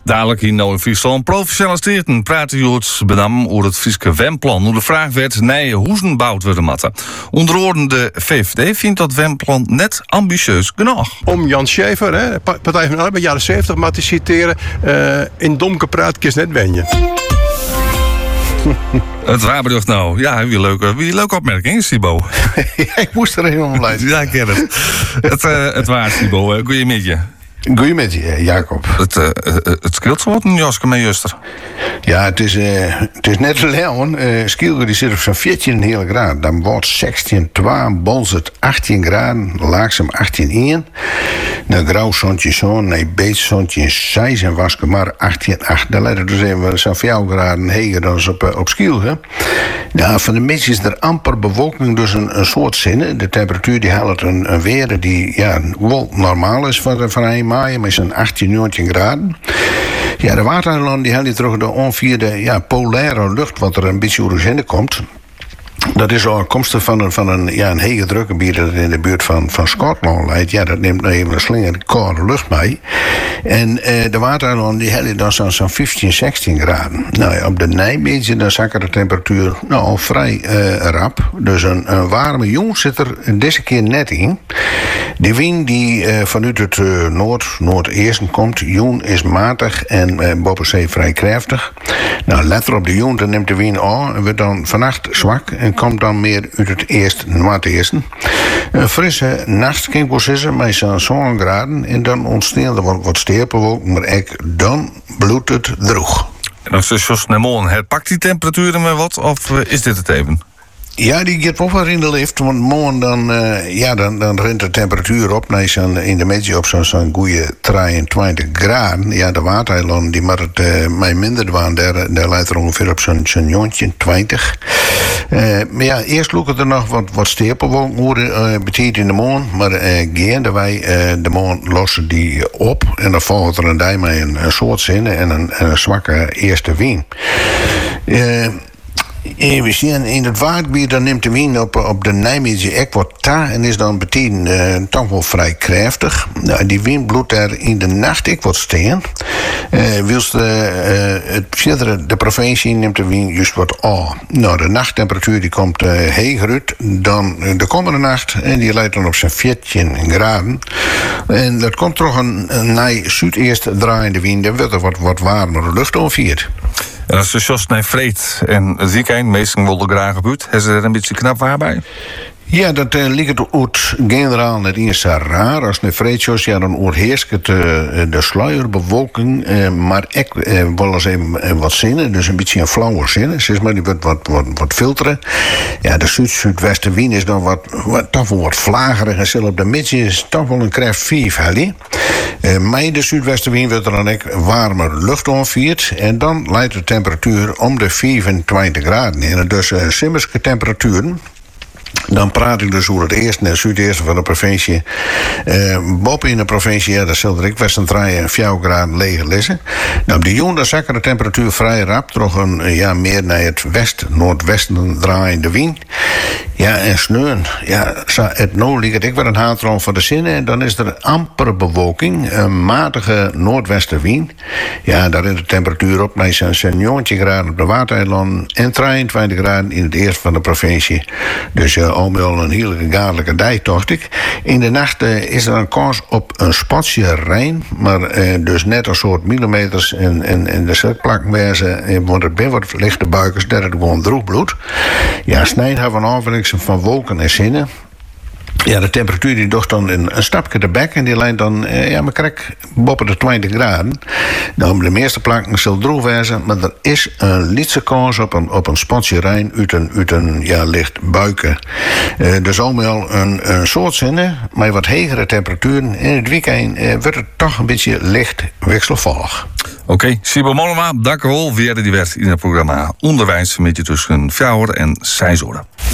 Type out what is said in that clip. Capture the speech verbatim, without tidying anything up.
Dadelijk hier nou in Friesland provincialiseren praten Joods benam over het Frieske Wemplan. Hoe de vraag werd, nee, hoezen bouwt worden matten. Onder andere de V V D vindt dat Wemplan net ambitieus genoeg. Om Jan Schäfer, hè, Partij van de Arbeid, jaren zeventig, maar te citeren, uh, in domke praat kies net ben je. Het Waberdocht nou. Ja, wie leuke, wie leuke opmerking, Sibo. Ja, ik moest er helemaal blijven. Ja, ik ken het. Het, uh, het waar, Sibo. Uh, Goeiemiddag. Goeiemiddag, Jacob. Het, uh, het scheelt zo wat een Joske met Juster. Ja, het is, uh, het is net leeuwen. Uh, Skielger die zit op zo'n veertien hele graden. Dan wordt zestien twee, Bolzert achttien graden, Laaksem achttien één. Nou, Grauw zontje zo'n, nee, Beets zontje zes en Waske maar achttien acht. Dan leidt het dus even zo'n vier graden heger dan op, uh, op Skielger. Nou, van de mensen is er amper bewolking, dus een, een soort zinnen. De temperatuur die haalt een, een weer die ja, wel normaal is van, van een maaien, met zo'n achttien, negentien graden. Ja, de watereilanden die halen terug de ongeveer de ja, polaire lucht, wat er een beetje over de zinnen komt. Dat is afkomstig van een, van een, ja, een hege drukgebied dat in de buurt van, van Schotland leidt. Ja, dat neemt nou even een slinger koude lucht mee. En uh, de watereilanden die hebben dan zo'n zo vijftien, zestien graden. Nou ja, op de Nijmegen dan zakken de temperatuur nou, al vrij uh, rap. Dus een, een warme jong zit er deze keer net in. De wind die uh, vanuit het uh, noord, noordesten komt, jong is matig en uh, boven zee vrij krachtig. Nou, let op de jong, dan neemt de wind aan en wordt dan vannacht zwak en komt dan meer uit het eerst noordesten. Een frisse nacht kan ik zeggen, met zo'n zo'n graden en dan ontstaan er wat, wat stapelwolken, maar ook dan bloedt het droog. En als je zoals Nemon herpakt die temperaturen met wat, of uh, is dit het even? Ja, die gaat wel weer in de lift, want morgen dan, uh, ja, dan, dan rent de temperatuur op naar zo'n, in de middag op zo'n zo'n goede drieëntwintig graden. Ja, de watereilanden die maar het uh, mij minder waren, daar, daar leidt er ongeveer op zo'n zo'n jontje, twintig. Uh, maar ja, eerst loeken er nog wat, wat stapelwolken worden uh, betiet in de morgen, maar uh, gaan wij uh, de morgen lossen die op en dan volgt er een dij met een, een soort zinnen en een, en een zwakke eerste wind. Uh, En we zien in het waardgebied, dan neemt de wind op, op de Nijmegen ook wat ta en is dan betien uh, toch wel vrij krachtig. Nou, die wind bloedt daar in de nacht ook wat steen. Uh, Wilst uh, het verdere, de provincie neemt de wind juist wat aan. Nou, de nachttemperatuur die komt uh, heger uit dan de komende nacht en die leidt dan op zijn veertien graden. En dat komt toch een, een naar zuideest draaiende wind en wordt er wat, wat warmere lucht ongeveer. En als de Jos naar Vreed en het weekend, meesten wilden graag op uit, hebben ze er een beetje knap waar bij? Ja, dat uh, ligt uit generaal net eens raar. Als het vreedjes, ja, dan overheerst het uh, de sluierbewolking. Uh, maar ik uh, wil eens even uh, wat zinnen, dus een beetje een flauwe zinnen. Zeg maar, die wordt wat, wat, wat filteren. Ja, de zuid-zuidwestenwind is dan wat, wat, toch wel wat vlagerig. En zelfs op de midden is toch wel een kracht vijf, Helly. Uh, maar de zuidwestenwind wordt er dan ook warmer lucht onviert. En dan leidt de temperatuur om de vijfentwintig graden. En dus uh, simmerske temperaturen. Dan praat ik dus over het eerste en het zuidesten van de provincie. Uh, boven in de provincie, ja, dat zal er ik Westen draaien en vier graden leger lezen. Nou, op de jong, dan zakken de temperatuur vrij rap. Toch een, ja, meer naar het west, noordwesten draaiende wind. Ja, en sneeuwen. Ja, het nou ligt ik weer een haatron van de zinnen. En dan is er amper bewolking. Een matige noordwestenwind. Ja, daar is de temperatuur op naar zo'n negentien graden op de watereilanden. En drieëntwintig graden in het eerste van de provincie. Dus ja, al met al een hele gadelijke dag, dacht ik. In de nacht uh, is er een kans op een spatje rein. Maar uh, dus net een soort millimeters. En, en, en de zitplakken wijzen. Want het ben wat lichte buikers. Dat het gewoon droog bloed. Ja, snijden hebben we een afwisseling van wolken en zinnen. Ja, de temperatuur die doet dan een, een stapje de bek en die leidt dan, eh, ja, maar krijg boven de twintig graden. Nou, de meeste planken zal droog wezen, maar er is een lietse kans op een, op een spatje rein uit een, uit een ja, licht buiken. Uh, dus al met al een, een soort zinnen, maar wat hegere temperaturen. In het weekend eh, wordt het toch een beetje licht wisselvallig. Oké, okay. Sibo Mollema, dank u wel. Weer die werd in het programma Onderwijs met je tussen vier en zes uur.